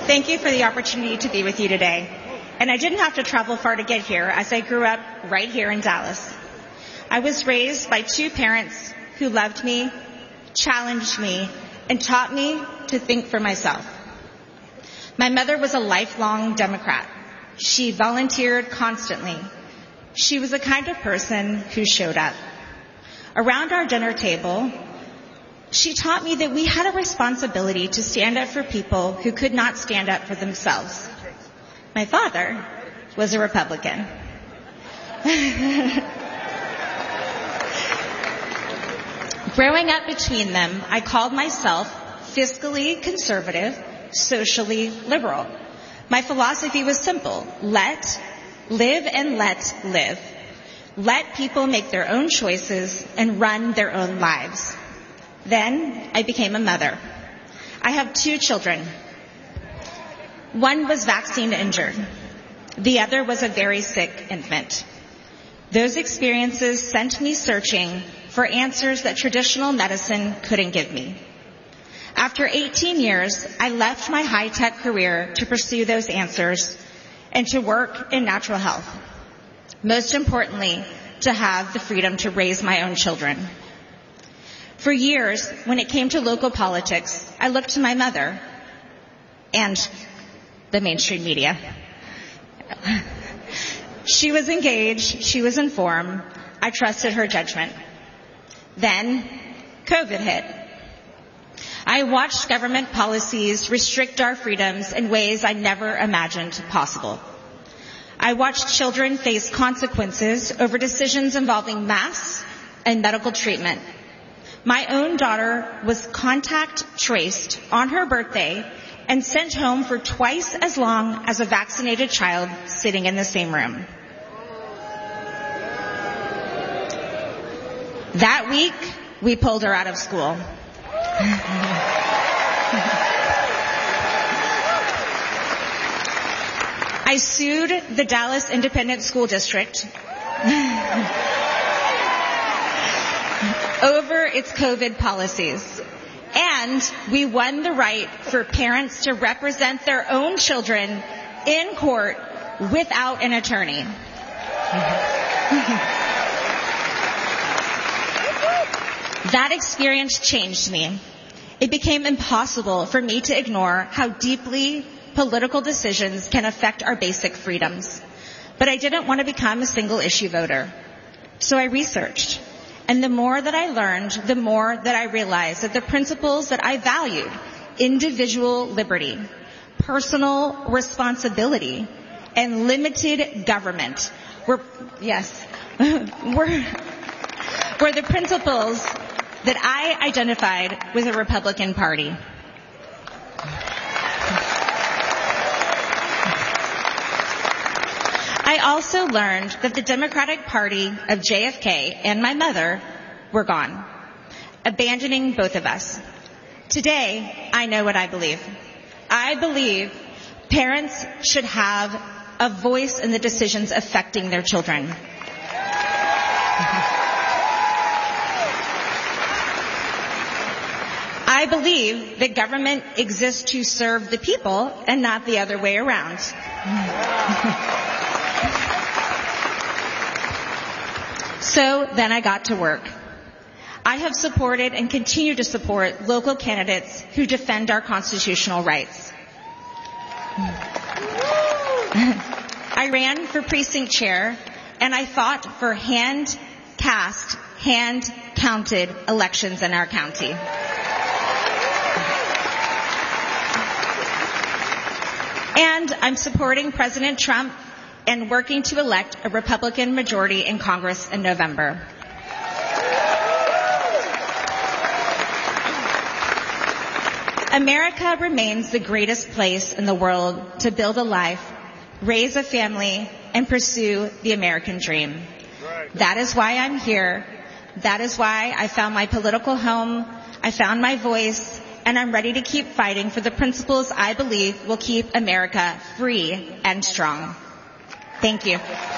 Thank you for the opportunity to be with you today. And I didn't have to travel far to get here, as I grew up right here in Dallas. I was raised by two parents who loved me, challenged me, and taught me to think for myself. My mother was a lifelong Democrat. She volunteered constantly. She was the kind of person who showed up. Around our dinner table, she taught me that we had a responsibility to stand up for people who could not stand up for themselves. My father was a Republican. Growing up between them, I called myself fiscally conservative, socially liberal. My philosophy was simple: live and let live. Let people make their own choices and run their own lives. Then I became a mother. I have two children. One was vaccine injured. The other was a very sick infant. Those experiences sent me searching for answers that traditional medicine couldn't give me. After 18 years, I left my high-tech career to pursue those answers and to work in natural health. Most importantly, to have the freedom to raise my own children. For years, when it came to local politics, I looked to my mother and the mainstream media. She was engaged, she was informed, I trusted her judgment. Then, COVID hit. I watched government policies restrict our freedoms in ways I never imagined possible. I watched children face consequences over decisions involving masks and medical treatment. My own daughter was contact traced on her birthday and sent home for twice as long as a vaccinated child sitting in the same room. That week, we pulled her out of school. I sued the Dallas Independent School District over its COVID policies. And we won the right for parents to represent their own children in court without an attorney. That experience changed me. It became impossible for me to ignore how deeply political decisions can affect our basic freedoms. But I didn't want to become a single-issue voter. So I researched. And the more that I learned, the more that I realized that the principles that I valued, individual liberty, personal responsibility, and limited government, were the principles that I identified with the Republican Party. I also learned that the Democratic Party of JFK and my mother were gone, abandoning both of us. Today, I know what I believe. I believe parents should have a voice in the decisions affecting their children. I believe that government exists to serve the people and not the other way around. So then I got to work. I have supported and continue to support local candidates who defend our constitutional rights. I ran for precinct chair, and I fought for hand-cast, hand-counted elections in our county. And I'm supporting President Trump and working to elect a Republican majority in Congress in November. America remains the greatest place in the world to build a life, raise a family, and pursue the American dream. That is why I'm here. That is why I found my political home. I found my voice, and I'm ready to keep fighting for the principles I believe will keep America free and strong. Thank you.